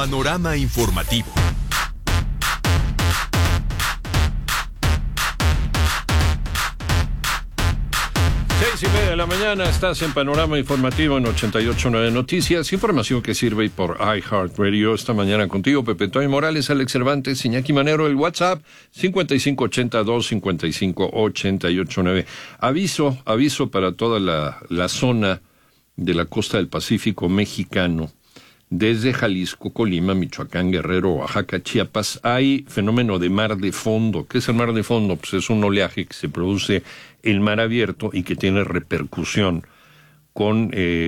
Panorama Informativo. Seis y media de la mañana, estás en Panorama Informativo en 88.9 Noticias, información que sirve por iHeartRadio. Esta mañana contigo, Pepe Toño Morales, Alex Cervantes, Iñaki Manero, el WhatsApp 5582-558889. Aviso para toda la zona de la costa del Pacífico mexicano. Desde Jalisco, Colima, Michoacán, Guerrero, Oaxaca, Chiapas, hay fenómeno de mar de fondo. ¿Qué es el mar de fondo? Pues es un oleaje que se produce en mar abierto y que tiene repercusión con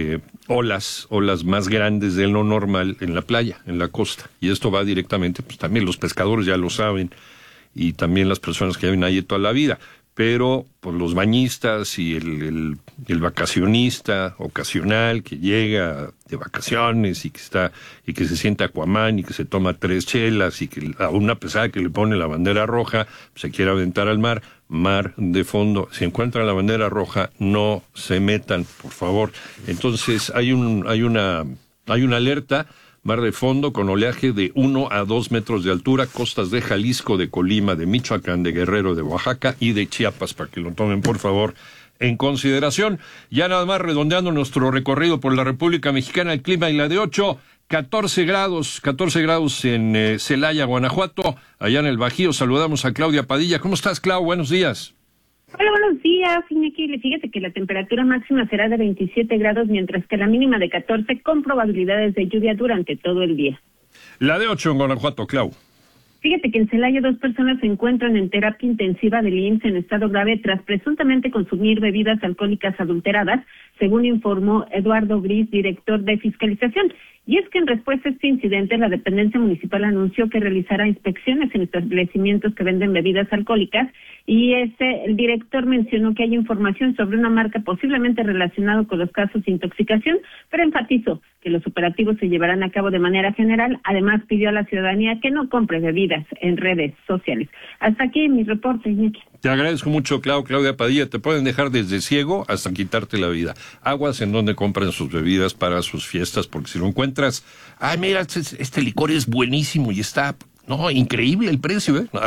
olas más grandes de lo normal en la playa, en la costa. Y esto va directamente, pues también los pescadores ya lo saben, y también las personas que viven ahí toda la vida. Pero pues los bañistas y el vacacionista ocasional que llega de vacaciones y que se siente Aquaman y que se toma 3 chelas y que a una pesada que le pone la bandera roja se quiere aventar al mar de fondo. Si encuentran la bandera roja, no se metan, por favor. Entonces hay una alerta. Mar de fondo con oleaje de 1 a 2 metros de altura, costas de Jalisco, de Colima, de Michoacán, de Guerrero, de Oaxaca y de Chiapas, para que lo tomen, por favor, en consideración. Ya nada más redondeando nuestro recorrido por la República Mexicana, el clima y la de 14 grados en Celaya, Guanajuato, allá en el Bajío. Saludamos a Claudia Padilla. ¿Cómo estás, Clau? Buenos días. Hola, buenos días, Iñaki. Fíjate que la temperatura máxima será de 27 grados, mientras que la mínima de 14, con probabilidades de lluvia durante todo el día. La de 8 en Guanajuato, Clau. Fíjate que en Celaya 2 personas se encuentran en terapia intensiva del IMSS en estado grave tras presuntamente consumir bebidas alcohólicas adulteradas, según informó Eduardo Gris, director de fiscalización. Y es que en respuesta a este incidente, la dependencia municipal anunció que realizará inspecciones en establecimientos que venden bebidas alcohólicas, y el director mencionó que hay información sobre una marca posiblemente relacionada con los casos de intoxicación, pero enfatizó que los operativos se llevarán a cabo de manera general. Además, pidió a la ciudadanía que no compre bebidas en redes sociales. Hasta aquí mi reporte, Iñaki. Te agradezco mucho, Claudia Padilla. Te pueden dejar desde ciego hasta quitarte la vida. Aguas en donde compran sus bebidas para sus fiestas, porque si lo encuentras, ay, mira, este licor es buenísimo y está, increíble el precio, ¿eh?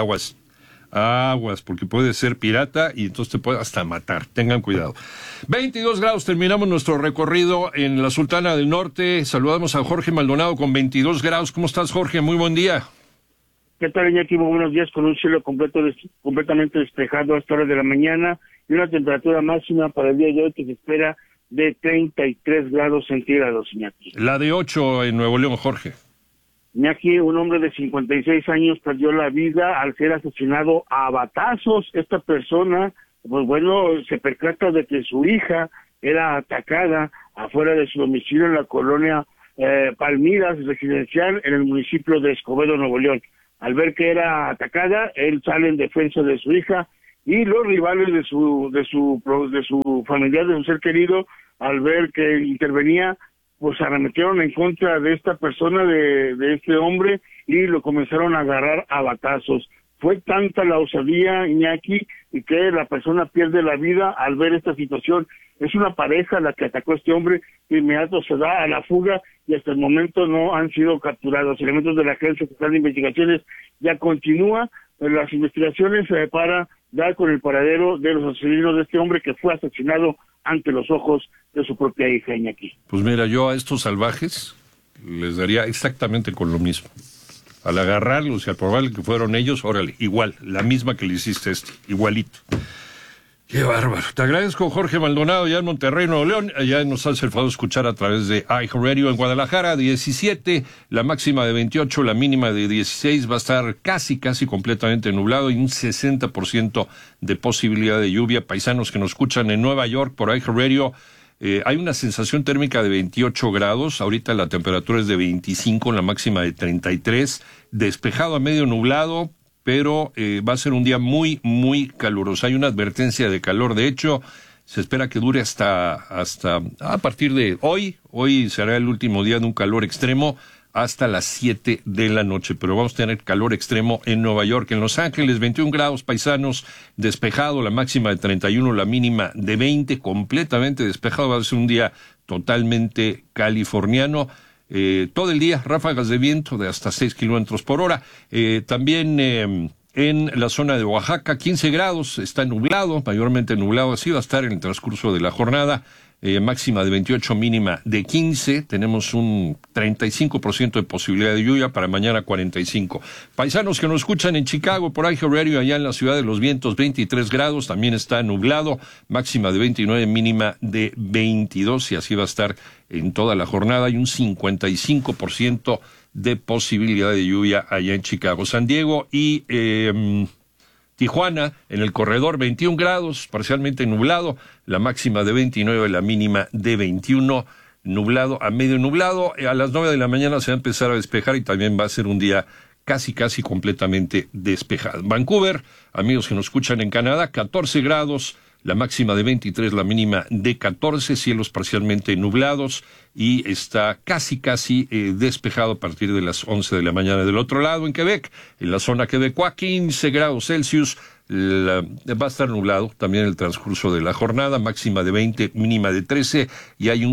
Aguas, porque puede ser pirata y entonces te puede hasta matar. Tengan cuidado. 22 grados, terminamos nuestro recorrido en la Sultana del Norte. Saludamos a Jorge Maldonado con 22 grados. ¿Cómo estás, Jorge? Muy buen día. ¿Qué tal, Iñaki? Muy buenos días, con un cielo completamente despejado a esta hora de la mañana y una temperatura máxima para el día de hoy que se espera de 33 grados centígrados, Iñaki. La de 8 en Nuevo León, Jorge. Iñaki, un hombre de 56 años perdió la vida al ser asesinado a batazos. Esta persona, se percata de que su hija era atacada afuera de su domicilio en la colonia Palmiras residencial en el municipio de Escobedo, Nuevo León. Al ver que era atacada, él sale en defensa de su hija y los rivales de su familiar, de su ser querido, al ver que intervenía, pues arremetieron en contra de esta persona, de este hombre, y lo comenzaron a agarrar a batazos. Fue tanta la osadía, Iñaki, y que la persona pierde la vida al ver esta situación. Es una pareja la que atacó a este hombre, de inmediato se da a la fuga y hasta el momento no han sido capturados. Elementos de la Agencia Estatal de Investigaciones ya continúa las investigaciones para dar con el paradero de los asesinos de este hombre que fue asesinado ante los ojos de su propia hija, Iñaki. Pues mira, yo a estos salvajes les daría exactamente con lo mismo. Al agarrarlos y al probarle que fueron ellos, órale, igual, la misma que le hiciste igualito. Qué bárbaro. Te agradezco, Jorge Maldonado, ya en Monterrey, Nuevo León. Allá nos hace el favor de escuchar a través de iHeartRadio en Guadalajara, 17, la máxima de 28, la mínima de 16. Va a estar casi completamente nublado y un 60% de posibilidad de lluvia. Paisanos que nos escuchan en Nueva York por iHeartRadio, hay una sensación térmica de 28 grados. Ahorita la temperatura es de 25, la máxima de 33. Despejado a medio nublado, pero va a ser un día muy, muy caluroso. Hay una advertencia de calor. De hecho, se espera que dure hasta a partir de hoy. Hoy será el último día de un calor extremo hasta las 7 de la noche. Pero vamos a tener calor extremo en Nueva York. En Los Ángeles, 21 grados, paisanos, despejado, la máxima de 31, la mínima de 20, completamente despejado. Va a ser un día totalmente californiano. todo el día, ráfagas de viento de hasta 6 kilómetros por hora. También en la zona de Oaxaca, 15 grados, está nublado, mayormente nublado, así va a estar en el transcurso de la jornada. Máxima de 28, mínima de 15, tenemos un 35% de posibilidad de lluvia, para mañana 45. Paisanos que nos escuchan en Chicago, por Ángel Radio, allá en la Ciudad de los Vientos, 23 grados, también está nublado, máxima de 29, mínima de 22, y así va a estar en toda la jornada. Hay un 55% de posibilidad de lluvia allá en Chicago. San Diego y Tijuana, en el corredor, 21 grados, parcialmente nublado, la máxima de 29, la mínima de 21, nublado a medio nublado. A las 9 de la mañana se va a empezar a despejar y también va a ser un día casi completamente despejado. Vancouver, amigos que nos escuchan en Canadá, 14 grados, la máxima de 23, la mínima de 14, cielos parcialmente nublados y está casi despejado a partir de las 11 de la mañana. Del otro lado, en Quebec, en la zona quebecoa, 15 grados Celsius, va a estar nublado también en el transcurso de la jornada, máxima de 20, mínima de 13, y hay un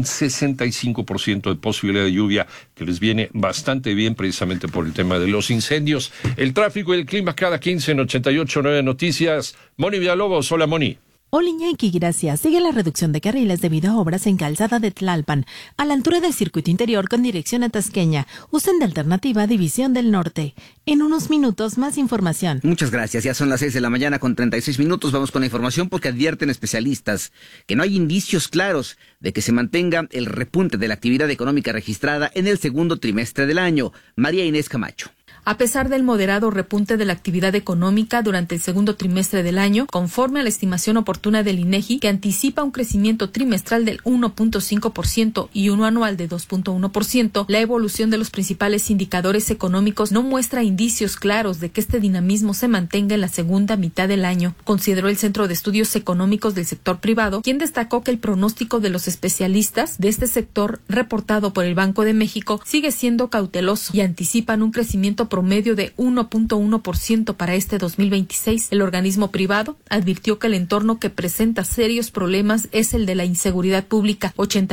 65% de posibilidad de lluvia que les viene bastante bien precisamente por el tema de los incendios. El tráfico y el clima cada 15 en 88.9 Noticias. Moni Villalobos, hola Moni. Hola Iñaki, gracias. Sigue la reducción de carriles debido a obras en Calzada de Tlalpan, a la altura del circuito interior con dirección a Tasqueña. Usen de alternativa División del Norte. En unos minutos, más información. Muchas gracias. Ya son las 6 de la mañana con 36 minutos. Vamos con la información porque advierten especialistas que no hay indicios claros de que se mantenga el repunte de la actividad económica registrada en el segundo trimestre del año. María Inés Camacho. A pesar del moderado repunte de la actividad económica durante el segundo trimestre del año, conforme a la estimación oportuna del INEGI, que anticipa un crecimiento trimestral del 1.5% y uno anual de 2.1%, la evolución de los principales indicadores económicos no muestra indicios claros de que este dinamismo se mantenga en la segunda mitad del año, consideró el Centro de Estudios Económicos del Sector Privado, quien destacó que el pronóstico de los especialistas de este sector reportado por el Banco de México sigue siendo cauteloso y anticipan un crecimiento promedio de 1.1% para este 2026. El organismo privado advirtió que el entorno que presenta serios problemas es el de la inseguridad pública.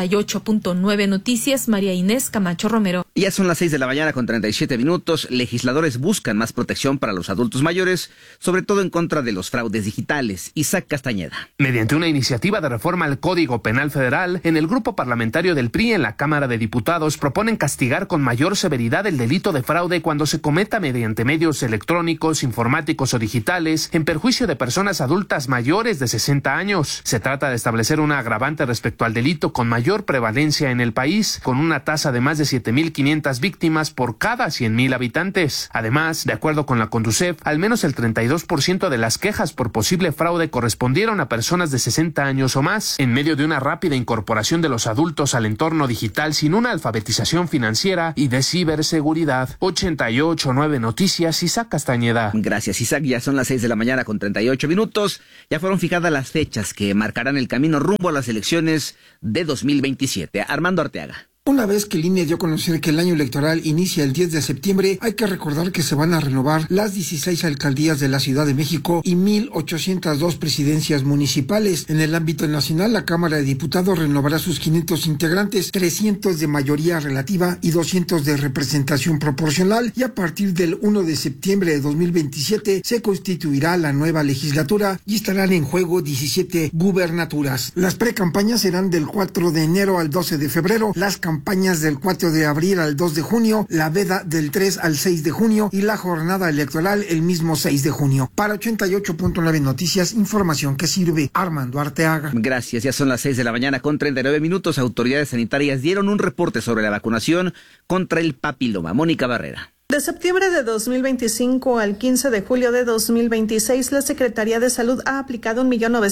88.9 Noticias, María Inés Camacho Romero. Ya son las 6 de la mañana con 37 minutos. Legisladores buscan más protección para los adultos mayores, sobre todo en contra de los fraudes digitales. Isaac Castañeda. Mediante una iniciativa de reforma al Código Penal Federal, en el grupo parlamentario del PRI en la Cámara de Diputados proponen castigar con mayor severidad el delito de fraude cuando se cometa mediante medios electrónicos, informáticos o digitales en perjuicio de personas adultas mayores de 60 años. Se trata de establecer una agravante respecto al delito con mayor prevalencia en el país, con una tasa de más de 7.500 víctimas por cada 100.000 habitantes. Además, de acuerdo con la Conducef, al menos el 32% de las quejas por posible fraude correspondieron a personas de 60 años o más, en medio de una rápida incorporación de los adultos al entorno digital sin una alfabetización financiera y de ciberseguridad. 88.9 Noticias, Isaac Castañeda. Gracias, Isaac. Ya son las 6 de la mañana con 38 minutos. Ya fueron fijadas las fechas que marcarán el camino rumbo a las elecciones de 2027. Armando Arteaga. Una vez que el INE dio a conocer que el año electoral inicia el 10 de septiembre, hay que recordar que se van a renovar las 16 alcaldías de la Ciudad de México y 1,802 presidencias municipales. En el ámbito nacional, la Cámara de Diputados renovará sus 500 integrantes, 300 de mayoría relativa y 200 de representación proporcional, y a partir del 1 de septiembre de 2027 se constituirá la nueva legislatura y estarán en juego 17 gubernaturas. Las precampañas serán del 4 de enero al 12 de febrero, las campañas del 4 de abril al 2 de junio, la veda del 3 al 6 de junio y la jornada electoral el mismo 6 de junio. Para 88.9 Noticias, información que sirve. Armando Arteaga. Gracias, ya son las 6 de la mañana con 39 minutos. Autoridades sanitarias dieron un reporte sobre la vacunación contra el papiloma. Mónica Barrera. De septiembre de 2025 al 15 de julio de 2026, la Secretaría de Salud ha aplicado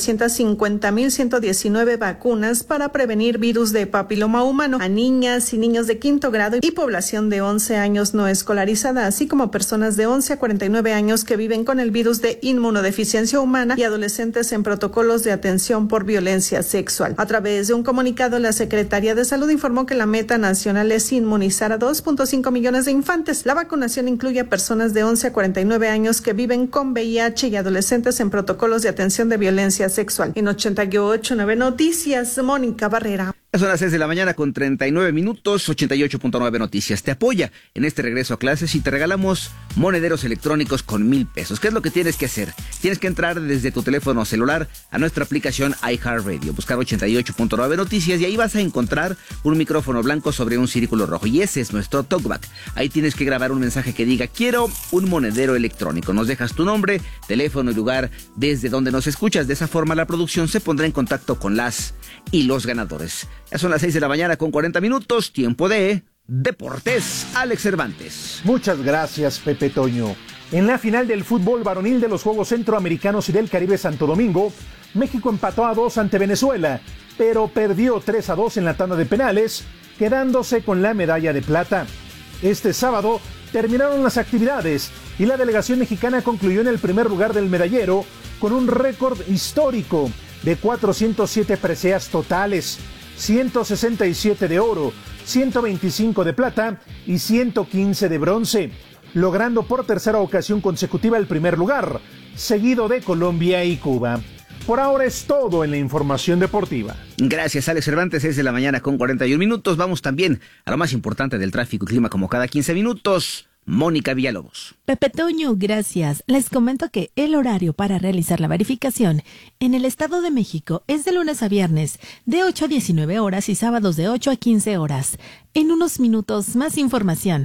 1.950.119 vacunas para prevenir virus de papiloma humano a niñas y niños de quinto grado y población de 11 años no escolarizada, así como personas de 11 a 49 años que viven con el virus de inmunodeficiencia humana y adolescentes en protocolos de atención por violencia sexual. A través de un comunicado, la Secretaría de Salud informó que la meta nacional es inmunizar a 2.5 millones de infantes. La vacunación incluye a personas de 11 a 49 años que viven con VIH y adolescentes en protocolos de atención de violencia sexual. En 88.9 Noticias, Mónica Barrera. Son las 6 de la mañana con 39 minutos, 88.9 Noticias te apoya en este regreso a clases y te regalamos monederos electrónicos con 1,000 pesos. ¿Qué es lo que tienes que hacer? Tienes que entrar desde tu teléfono celular a nuestra aplicación iHeartRadio, buscar 88.9 Noticias y ahí vas a encontrar un micrófono blanco sobre un círculo rojo y ese es nuestro talkback. Ahí tienes que grabar un mensaje que diga quiero un monedero electrónico. Nos dejas tu nombre, teléfono y lugar desde donde nos escuchas. De esa forma la producción se pondrá en contacto con las y los ganadores. Ya son las 6 de la mañana con 40 minutos, tiempo de Deportes. Alex Cervantes. Muchas gracias, Pepe Toño. En la final del fútbol varonil de los Juegos Centroamericanos y del Caribe Santo Domingo, México empató a 2 ante Venezuela, pero perdió 3-2 en la tanda de penales, quedándose con la medalla de plata. Este sábado terminaron las actividades y la delegación mexicana concluyó en el primer lugar del medallero con un récord histórico de 407 preseas totales, 167 de oro, 125 de plata y 115 de bronce, logrando por tercera ocasión consecutiva el primer lugar, seguido de Colombia y Cuba. Por ahora es todo en la información deportiva. Gracias, Alex Cervantes, 6 de la mañana con 41 minutos. Vamos también a lo más importante del tráfico y clima como cada 15 minutos. Mónica Villalobos. Pepe Toño, gracias. Les comento que el horario para realizar la verificación en el Estado de México es de lunes a viernes, de 8 a 19 horas y sábados de 8 a 15 horas. En unos minutos, más información.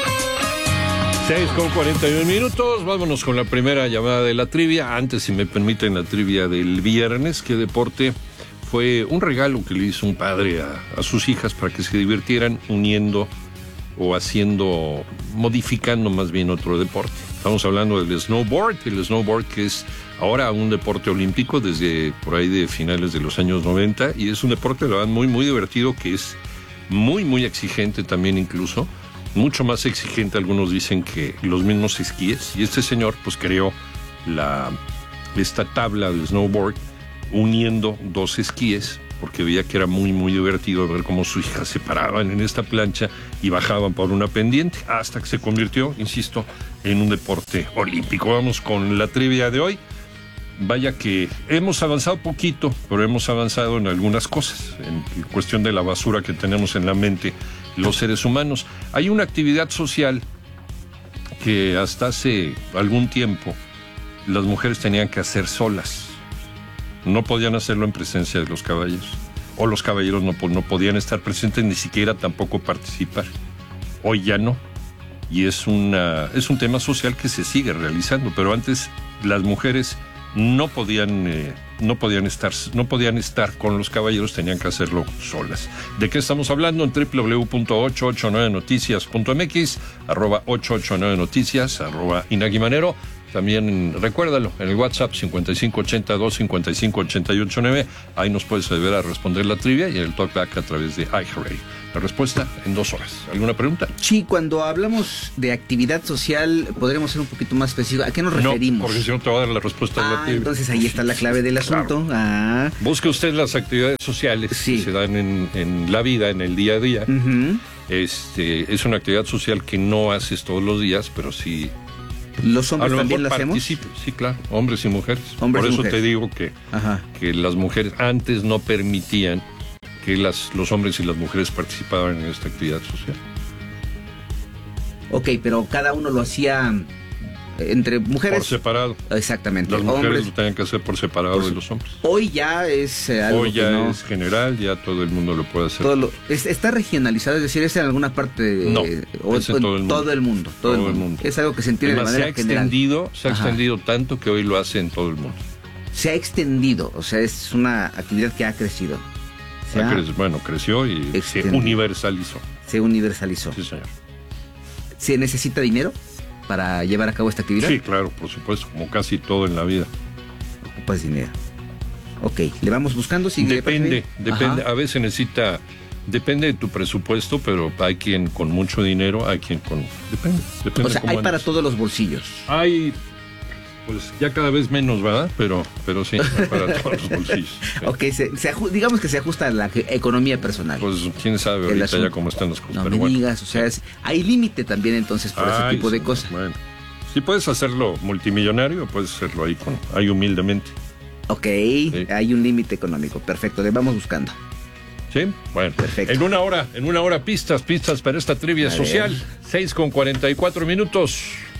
6 con 41 minutos, vámonos con la primera llamada de la trivia. Antes, si me permiten, la trivia del viernes. ¿Qué deporte fue un regalo que le hizo un padre a sus hijas para que se divirtieran uniendo o modificando más bien otro deporte? Estamos hablando del snowboard, el snowboard que es ahora un deporte olímpico desde por ahí de finales de los años 90 y es un deporte, la verdad, muy, muy divertido, que es muy, muy exigente también, incluso mucho más exigente, algunos dicen, que los mismos esquíes. Y este señor pues creó esta tabla de snowboard uniendo dos esquíes, porque veía que era muy, muy divertido ver cómo sus hijas se paraban en esta plancha y bajaban por una pendiente, hasta que se convirtió, insisto, en un deporte olímpico. Vamos con la trivia de hoy. Vaya que hemos avanzado poquito, pero hemos avanzado en algunas cosas, en cuestión de la basura que tenemos en la mente los seres humanos. Hay una actividad social que hasta hace algún tiempo las mujeres tenían que hacer solas. No podían hacerlo en presencia de los caballeros, o los caballeros no podían estar presentes, ni siquiera tampoco participar. Hoy ya no, y es un tema social que se sigue realizando, pero antes las mujeres no podían estar con los caballeros, tenían que hacerlo solas. ¿De qué estamos hablando? En www.889noticias.mx, @889noticias, @Inaki Manero. También recuérdalo, en el WhatsApp 5582-558889, ahí nos puedes ayudar a responder la trivia, y en el talkback a través de iHeartRadio. La respuesta en 2 horas. ¿Alguna pregunta? Sí, cuando hablamos de actividad social, podremos ser un poquito más específicos. ¿A qué nos referimos? No, porque si no te va a dar la respuesta de la trivia. Entonces ahí está la clave del asunto. Claro. Busque usted las actividades sociales que se dan en la vida, en el día a día. Uh-huh. Es una actividad social que no haces todos los días, pero sí. ¿Los hombres también lo hacemos? Sí, claro, hombres y mujeres. Por eso te digo que las mujeres antes no permitían que los hombres y las mujeres participaban en esta actividad social. Ok, pero cada uno lo hacía entre mujeres. Por separado. Exactamente. Las mujeres lo tenían que hacer por separado de los hombres. Hoy ya es algo Hoy ya es general, ya todo el mundo lo puede hacer. Está regionalizado, es decir, es en alguna parte. No, es en todo el mundo. Todo el mundo. Es algo que se entiende de manera general. Se ha extendido tanto que hoy lo hace en todo el mundo. Se ha extendido, o sea, es una actividad que ha crecido. Creció y se universalizó. Se universalizó. Sí, señor. ¿Se necesita dinero para llevar a cabo esta actividad? Sí, claro, por supuesto, como casi todo en la vida. Ocupas dinero. Ok, ¿le vamos buscando? Depende. A veces depende de tu presupuesto, pero hay quien con mucho dinero, hay quien con... Depende. O sea, hay para todos los bolsillos. Hay... Pues ya cada vez menos, ¿verdad? Pero sí, para todos los bolsillos. Sí. Ok, digamos que se ajusta a la economía personal. Pues quién sabe ahorita ya cómo están las cosas. No me digas, o sea, hay límite también entonces por ese tipo de cosas. Bueno, si puedes hacerlo multimillonario, puedes hacerlo ahí humildemente. Ok, sí. Hay un límite económico, perfecto, le vamos buscando. ¿Sí? Bueno, perfecto. En una hora pistas para esta trivia social. 6:44.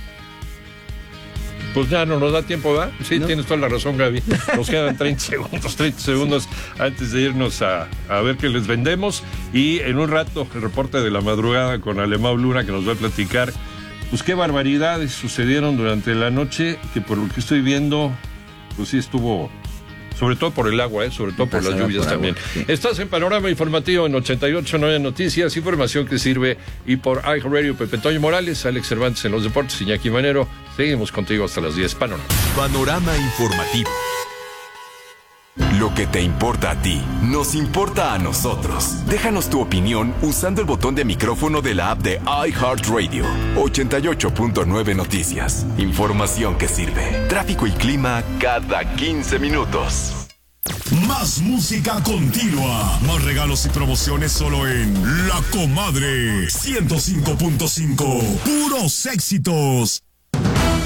Pues ya no nos da tiempo, ¿verdad? Sí, ¿no? Tienes toda la razón, Gaby. Nos quedan 30 segundos antes de irnos a ver qué les vendemos. Y en un rato, el reporte de la madrugada con Alemão Luna, que nos va a platicar, pues qué barbaridades sucedieron durante la noche, que por lo que estoy viendo, pues sí estuvo... Sobre todo por el agua, sobre todo por las lluvias también. Sí. Estás en Panorama Informativo en 88.9 Noticias, información que sirve, y por iHeartRadio. Pepe Toño Morales, Alex Cervantes en los deportes, Iñaki Manero. Seguimos contigo hasta las 10. Panorama Informativo. Lo que te importa a ti, nos importa a nosotros. Déjanos tu opinión usando el botón de micrófono de la app de iHeartRadio. 88.9 Noticias. Información que sirve. Tráfico y clima cada 15 minutos. Más música continua. Más regalos y promociones solo en La Comadre 105.5. Puros éxitos.